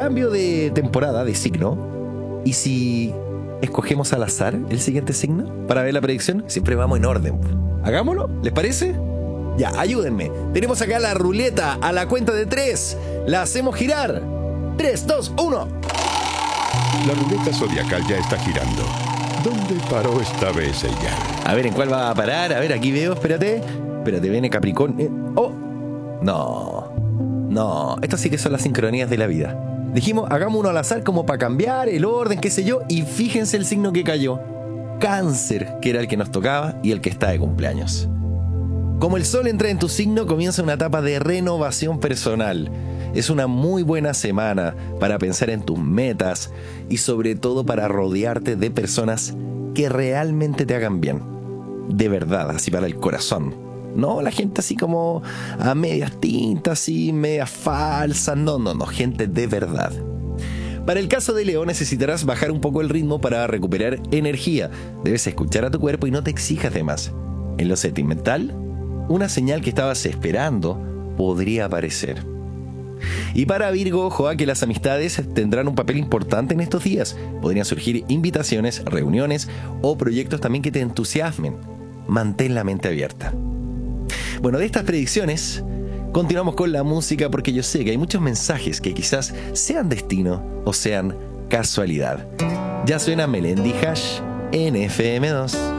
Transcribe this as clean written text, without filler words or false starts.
cambio de temporada, de signo. ¿Y si escogemos al azar el siguiente signo para ver la predicción? Siempre vamos en orden. Hagámoslo, ¿les parece? Ya, ayúdenme. Tenemos acá la ruleta a la cuenta de 3. La hacemos girar. 3, 2, 1. La ruleta zodiacal ya está girando. ¿Dónde paró esta vez ella? A ver, ¿en cuál va a parar? A ver, aquí veo, espérate. Espérate, viene Capricornio. ¡Oh! No, estas sí que son las sincronías de la vida. Dijimos, hagamos uno al azar como para cambiar el orden, qué sé yo. Y fíjense el signo que cayó. Cáncer, que era el que nos tocaba y el que está de cumpleaños. Como el sol entra en tu signo, comienza una etapa de renovación personal. Es una muy buena semana para pensar en tus metas y sobre todo para rodearte de personas que realmente te hagan bien. De verdad, así para el corazón. No la gente así como a medias tintas, así medias falsas. No, gente de verdad. Para el caso de Leo necesitarás bajar un poco el ritmo para recuperar energía. Debes escuchar a tu cuerpo y no te exijas de más. En lo sentimental, una señal que estabas esperando podría aparecer. Y para Virgo, ojo a que las amistades tendrán un papel importante en estos días. Podrían surgir invitaciones, reuniones o proyectos también que te entusiasmen. Mantén la mente abierta. Bueno, de estas predicciones, continuamos con la música porque yo sé que hay muchos mensajes que quizás sean destino o sean casualidad. Ya suena Melendi Hash en FM2.